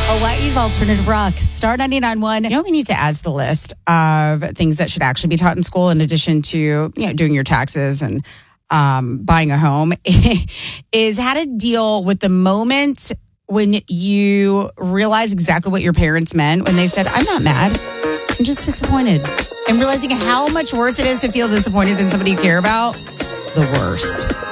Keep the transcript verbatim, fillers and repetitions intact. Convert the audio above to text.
Hawaii's Alternative Rock, Star ninety-nine point one. You know what we need to add to the list of things that should actually be taught in school in addition to, you know, doing your taxes and um, buying a home is how to deal with the moment when you realize exactly what your parents meant when they said, I'm not mad, I'm just disappointed. And realizing how much worse it is to feel disappointed than somebody you care about, the worst.